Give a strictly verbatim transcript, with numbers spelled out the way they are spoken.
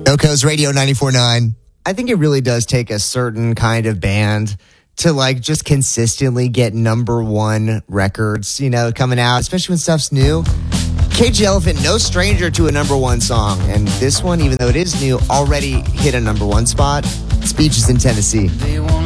Oco's Radio ninety-four point nine. I think it really does take a certain kind of band to like just consistently get number one records, you know, coming out, especially when stuff's new. Cage the Elephant, no stranger to a number one song. And this one, even though it is new, already hit a number one spot. Speeches in Tennessee. They won't